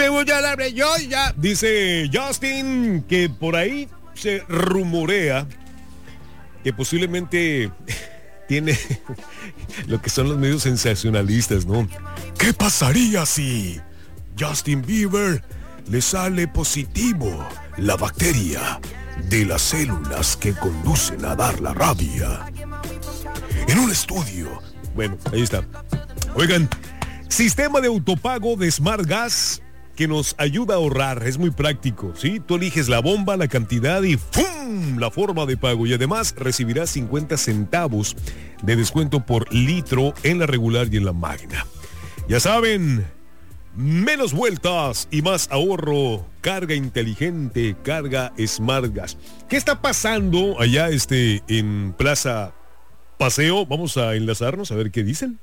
mucha hambre, yo ya. Dice Justin que por ahí se rumorea que posiblemente tiene lo que son los medios sensacionalistas, ¿no? ¿Qué pasaría si Justin Bieber le sale positivo la bacteria de las células que conducen a dar la rabia? En un estudio. Bueno, ahí está. Oigan, sistema de autopago de Smart Gas que nos ayuda a ahorrar. Es muy práctico, ¿sí? Tú eliges la bomba, la cantidad y ¡fum! La forma de pago. Y además recibirás 50 centavos de descuento por litro en la regular y en la magna. Ya saben, menos vueltas y más ahorro. Carga inteligente, carga Smart Gas. ¿Qué está pasando allá en Plaza Paseo? Vamos a enlazarnos a ver qué dicen.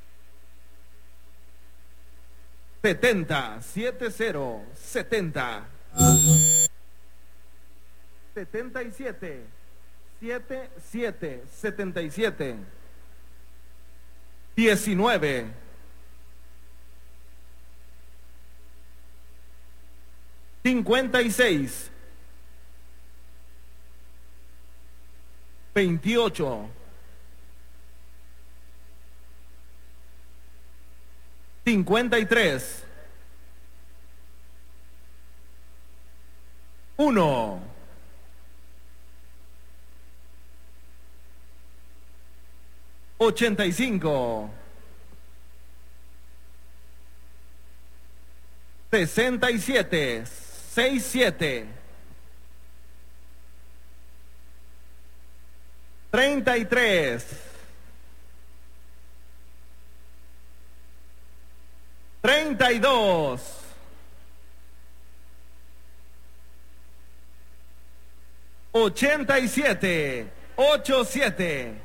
70 77 19 56 28 53 1 85 67 67 33 32 87 87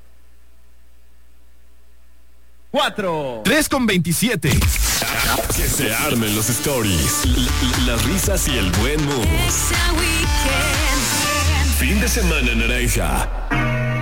4 3:27. Que se armen los stories, las risas y el buen mood. Fin de semana naranja.